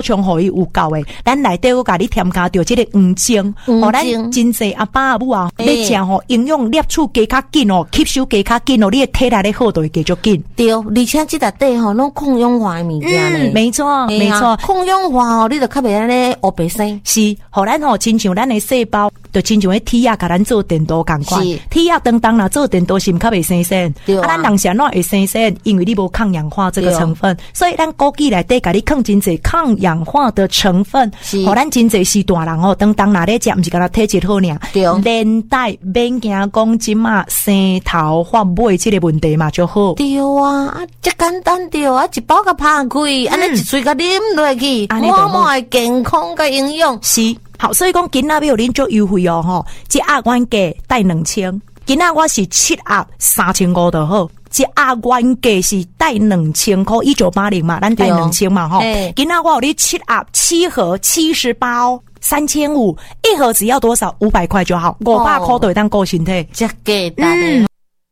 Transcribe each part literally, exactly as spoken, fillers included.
充互伊有够诶，咱内底有甲你添加着即个黄精，互咱真济阿爸阿母啊，要食吼营养摄取加较紧哦，吸收加较紧哦，你诶体力咧好就会加足紧。 对，而且即个底吼拢抗氧化诶物件咧， 没错没错， 抗氧化哦，你就较袂安尼黑白生。 是，互咱吼亲像咱诶细胞，就亲像迄铁啊，甲咱做电镀共款。铁啊当当啦做电镀是毋较袂生銹，啊咱人是哪会生銹？因为你无抗氧化这个成分，所以咱枸杞内底甲你放真侪抗氧化的成分，互咱真侪是大人哦，当当啦咧食，毋是干那体质好尔，连带免惊讲即马生头发尾即个问题嘛就好。 对啊，啊，这简单对啊，一包甲拍开，安尼一喙甲啉落去，满满的健康甲营养。 是，好，所以讲今仔要有恁做优惠哦吼，一盒原价带两千，今仔我是七盒三千五就好。一盒原价是带两千块，一九八零嘛，咱带两千嘛吼。今仔我有你七盒七盒七十包。三千五一盒只要多少？五百块就好，五百块就会当顾身体， 这简单的。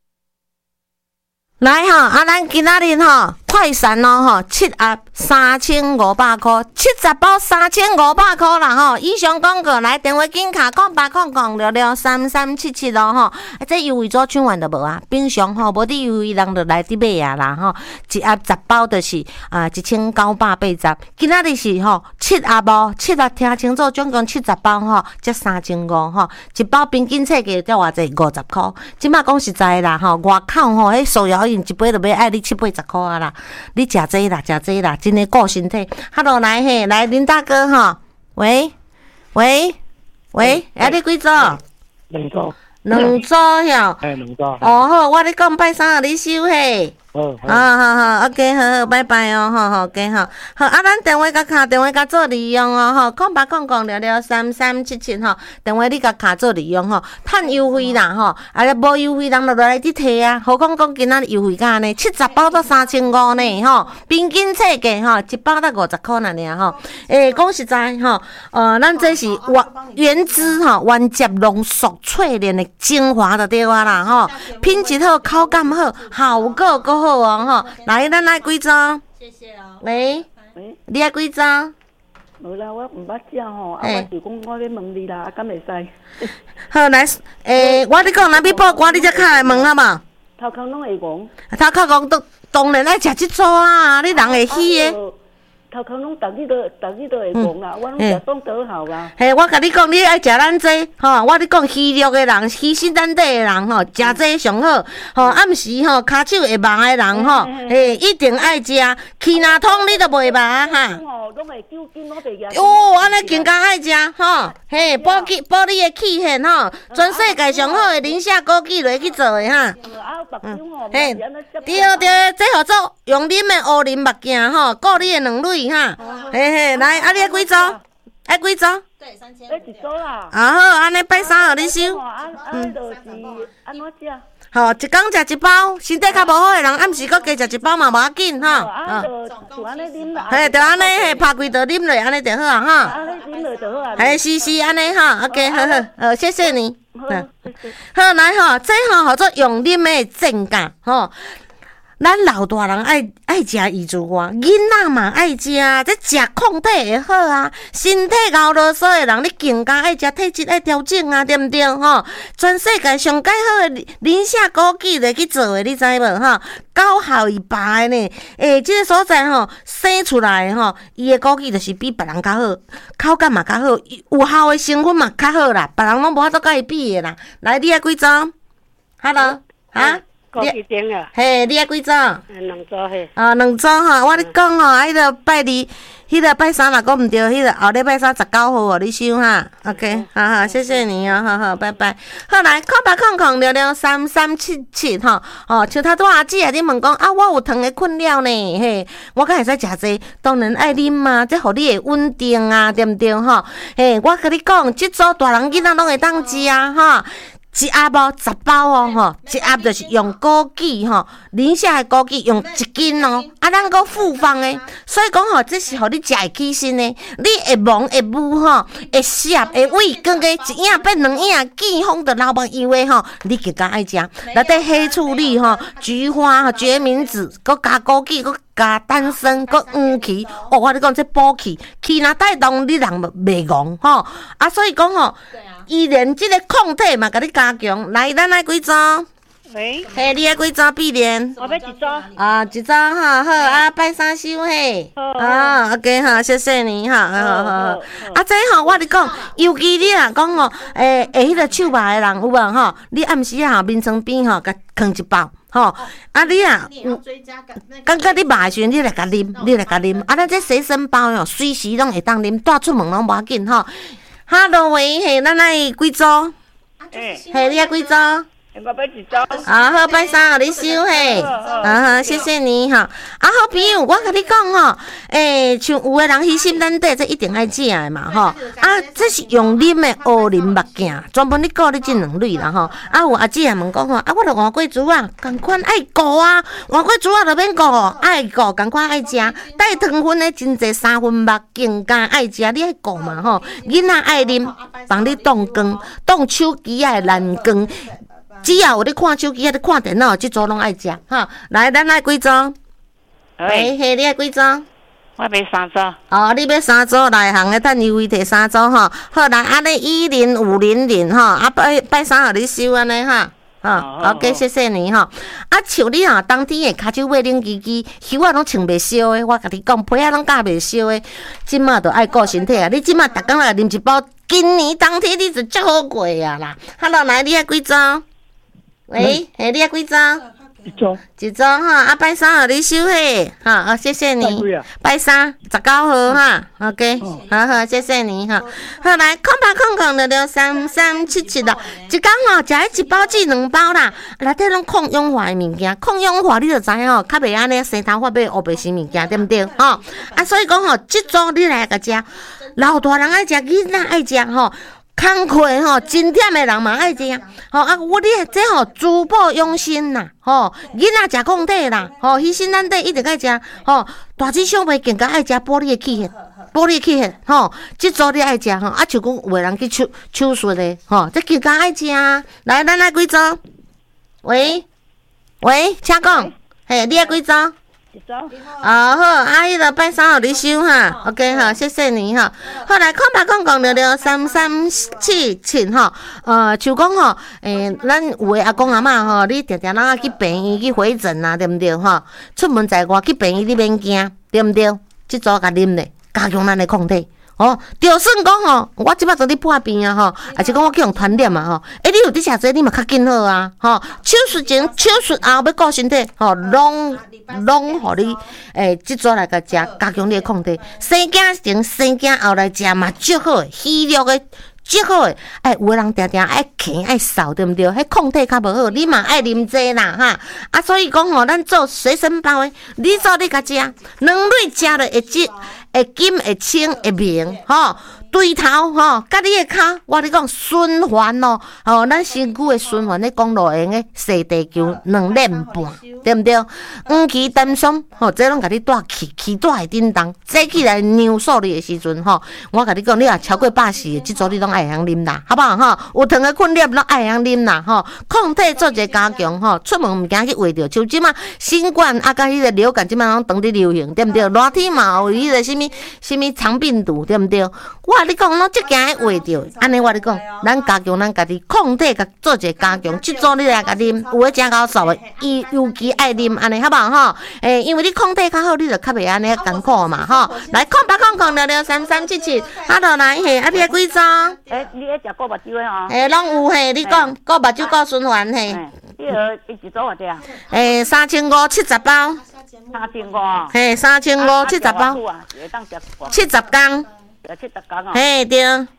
来哈，啊，咱今仔日哈快闪咯哈，七盒三千五百块，七十包三千五百块啦哈。以上广告来电话金卡空八空空六六三三七七咯哈。啊，这优惠组抢完就无啊，平常吼无伫优惠人就来伫买啊啦哈。一盒十包就是啊一千九百八十，今仔日是吼七盒哦，七盒听清楚，总共七十包吼，才三千五吼。一包平均册价才偌济五十块。即摆讲实在啦吼，外口吼迄手摇饮一杯就要爱你七八十块啊啦。你食这啦，食这啦，真诶顾身体。Hello， 来嘿，来林大哥哈，喂喂喂，啊你几组？ 两组。 两组哟。 哎，两组。 哦好，我咧讲拜三啊，你收嘿。 好， 好好好 ，OK， 好好，拜拜哦，好好 ，OK， 好，好啊，咱电话甲卡电话甲做利用哦，吼，空八空空六六三三七七吼，电话你甲卡做利用吼，趁优惠啦吼，啊，咧无优惠人就来去摕啊，何况讲今仔优惠价呢，七十包到三千五呢，吼，平均册价吼，一包才五十块呐尔吼，诶，讲实在吼，呃，咱这是原原汁吼，原汁浓缩淬炼的精华的对啊啦吼，品质好，口感好，效果够。好哦吼，来，咱来几张？谢谢哦。喂喂，你爱几张？ 无啦，我毋捌食吼，啊，我就讲我要问你啦，啊，敢会使？ 好来，诶，我你讲，咱要报歌，你才卡来问好嘛？ 头壳拢会戆。 头壳戆，当当然爱食即组啊，你人会喜诶。 头壳拢逐日都逐日都会戆啊，我拢食当倒好啊。 嘿，我甲你讲，你爱食咱这吼，我你讲虚弱的人、虚身胆底的人吼，食这上好。吼，暗时吼骹手会麻的人吼，嘿，一定爱食。气若通你都袂麻哈。 哦，拢会揪筋，拢袂压。 哦，安尼更加爱食吼，嘿，补气补你的气血吼，全世界上好的宁夏枸杞落去做的哈。 嗯， 嘿，对对，这合作用恁的乌林目镜吼，顾你的两蕊哈。嘿嘿，来，啊，你爱几组？爱几组？ 对，三千。爱一组啦。 啊好，安尼拜三互你收。 嗯。就是安怎食？ 吼，一工食一包，身体较无好的人，暗时搁加食一包嘛，无要紧哈。 啊，就就安尼啉啦。 嘿，就安尼嘿，拍开就啉落，安尼就好啊哈。 安尼啉落就好啊。 嘿，是是安尼哈 ，OK， 好好，好，谢谢你。好，好来吼，这吼叫做用啉的正价吼。咱老大人爱爱食鱼子花，囡仔嘛爱食，这食抗体会好啊。身体熬啰嗦的人，你更加爱食，体质爱调整啊，对毋对吼？全世界上介好的宁夏枸杞来去做的，你知无吼？高效一排呢，诶，这个所在吼生出来吼，伊的枸杞就是比别人较好，口感嘛较好，有效的成分嘛较好啦，别人拢无法度甲伊比的啦。来，你爱几张 ？Hello， 啊？ 枸杞丁啊， 嘿，你爱几组？ 两组嘿。 啊，两组哈，我咧讲吼，迄个拜二，迄个拜三若讲毋对，迄个后礼拜三十九号哦，你收哈。OK， 好好，谢谢你哦，好好，拜拜。好来，空八空空六六三三七七吼，哦，像他拄阿姊啊，你问讲啊，我有糖的困扰呢，嘿，我敢会使食这，当然爱啉嘛，这互你会稳定啊，对毋对吼？嘿，我甲你讲，即组大人囡仔拢会当食啊，哈。 一盒无十包哦，吼，一盒就是用枸杞吼，宁夏的枸杞用一斤哦，啊，咱搁复方的，所以讲吼，这是互你食会起身的，你会忙会母吼，会涩会胃光的，一影变两影，健康的老目油的吼，你更加爱食。内底黑醋栗吼、菊花、决明子，搁加枸杞，搁加丹参，搁黄芪，哦，我你讲这补气，气若带动，你人袂戆吼，啊，所以讲吼。伊连即个抗体嘛，甲你加强。来，咱来几组？ 喂， 嘿，你爱几组必连？ 我要一组。 啊，一组哈，好啊，拜三收嘿。啊 ，OK 哈，谢谢你哈，好好好。啊，这吼，我你讲，尤其你若讲吼，诶，下迄个手麻的人有无吼？你暗时啊，眠床边吼，甲放一包。吼，啊你啊，感觉你麻的时阵，你来甲啉，你来甲啉。啊，咱这随身包哦，随时拢会当啉，带出门拢无要紧吼。哈喽喂，嘿，咱来几组？ 诶， 嘿，你爱几组？ 我要一组。 啊，好，拜三，互你收嘿。啊，谢谢你哈。啊，好朋友，我甲你讲吼，诶，像有的人鱼心咱底，这一定爱食的嘛吼。啊，这是用啉的乌林目镜，专门你顾你这两类啦吼。啊，有阿姐也问讲吼，啊，我着换过珠啊，共款爱顾啊，换过珠啊着免顾，爱顾，共款爱食。带糖分的真济三分目更加爱食，你爱顾嘛吼。囡仔爱啉，帮你冻光，冻手机啊蓝光。只要有咧看手机，啊咧看电脑，即组拢爱食哈。来，咱来几组？喂，嘿，你爱几组？ 我要三组。 哦，你要三组，内行的等优惠摕三组吼。好，来，安尼一零五零零吼，啊拜拜三互你收安尼哈。哦 ，OK， 谢谢你吼。啊，像你啊，当天的骹手尾冷叽叽，袖啊拢穿袂烧的，我甲你讲，被啊拢夹袂烧的，即马着爱顾身体啊。你即马逐工来啉一包，今年当天你就足好过啊啦。好了，来，你爱几组？喂，嘿，你爱几组？ 一组。 一组哈，啊，拜三互你收嘿，哈，啊，谢谢你。拜三，十九号哈 ，OK， 好好，谢谢你哈。好来，空八空空六六三三七七啦，一工吼食迄一包至两包啦，内底拢抗氧化的物件，抗氧化你就知影吼，较袂安尼生头发买乌白色物件，对毋对？吼，啊，所以讲吼，即组你来甲食，老大人爱食，囡仔爱食吼。工课吼，真忝的人嘛爱食，吼啊！我你这吼珠宝养生啦，吼囡仔食抗体啦，吼鱼心咱底一定爱食，吼大只小妹更加爱食玻璃的器械，玻璃器械，吼即组你爱食吼，啊像讲有的人去手手术的，吼这更加爱食。来，咱来几组？喂喂，请讲，嘿，你爱几组？ 一组。 哦好，啊，迄个拜三互你收哈 ，OK 哈，谢谢你哈。好来，空八空空六六三三七七哈，呃，像讲吼，诶，咱有诶阿公阿嬷吼，你定定咱去病院去回诊啊，对毋对吼？出门在外去病院你免惊，对毋对？即组甲啉咧，加强咱诶抗体。哦，就算讲吼，我即摆做咧破病啊吼，还是讲我去用传染嘛吼，诶，你有伫食这你嘛较紧好啊，吼，手术前、手术后要顾身体，吼，拢拢互你诶，即组来甲食，加强你诶抗体。生囝前、生囝后来食嘛，足好诶，虚弱诶。足好诶，哎，有诶人定定爱咳爱扫，对毋对？迄抗体较无好，你嘛爱啉这啦哈。啊，所以讲吼，咱做随身包诶，你做你甲食，两类食了会即会金会清会明吼。对头吼，甲你诶骹，我你讲循环咯，吼，咱身躯诶循环咧公路用诶细地球两年半，对毋对？黄芪丹参吼，这拢甲你带气，气带会叮当，坐起来尿素你诶时阵吼，我甲你讲，你若超过百四诶，即组你拢爱晓啉啦，好不好吼？有糖诶困扰拢爱晓啉啦，吼，抗体做者加强吼，出门毋惊去话着，像即马新冠啊，甲迄个流感即马拢当伫流行，对毋对？热天嘛有迄个什物什物肠病毒，对毋对？我你讲，咱即件话着，安尼我你讲，咱加强咱家己抗体，甲做者加强，即组你来甲啉，有诶真够数诶，伊尤其爱啉，安尼好不好吼？诶，因为你抗体较好，你就较袂安尼艰苦嘛吼。来，空八空空六六三三七七，啊，落来嘿，啊，你爱几组？ 诶，你爱食过目睭诶吼？ 诶，拢有嘿，你讲，过目睭过循环嘿。 迄个一一组偌济啊？ 诶，三千五七十包。 三千五。 嘿，三千五七十包。七十工。 七十工哦。 嘿，对。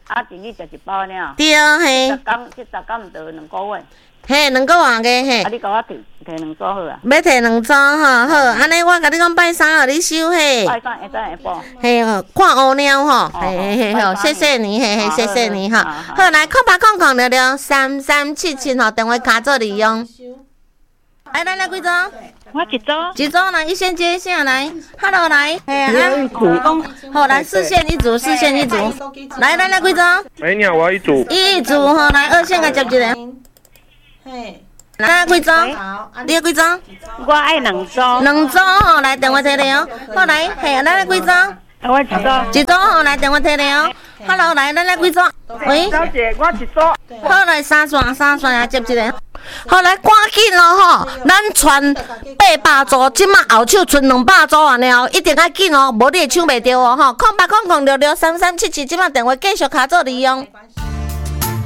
啊，一日食一包尔。 对嘿。 十天，这十天毋着两个月。 嘿，两个月个嘿。 啊，你甲我摕摕两组好啊。 要摕两组吼，好，安尼我甲你讲拜三，互你收嘿。 拜三下早下晡。 嘿，看乌鸟吼，嘿嘿嘿，好，谢谢你，嘿嘿，谢谢你哈。好，来空八空空六六三三七七吼，电话卡做利用。哎，来来几组？ 我一组。 一组来，一线接一下来 ，Hello 来，嘿啊，好来四线一组，四线一组，来来来几组？ 哎，你好，我要一组。 一组吼，来二线个接一个。嘿，来几组？你要几组？ 我爱两组。 两组吼，来电话摕来哦。好来，嘿，来来几组？ 我一组。 一组吼，来电话摕来哦。Hello，来来来几组？喂， 小姐，我一组。 好来三线三线也接一个。好来，赶紧咯吼！咱传八百组，即马后手剩两百组啊了，一定要紧哦，无你会抢袂着哦吼！空八空空六六三三七七，即马电话继续卡做利用。